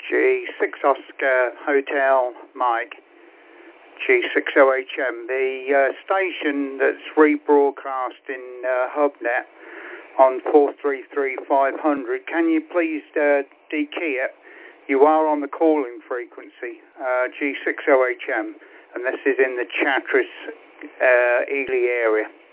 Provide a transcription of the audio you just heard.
G6 Oscar Hotel Mike, G60HM, the station that's rebroadcast in HubNet on 433-500. Can you please dekey it? You are on the calling frequency, G60HM, and this is in the Chatteris, Ely area.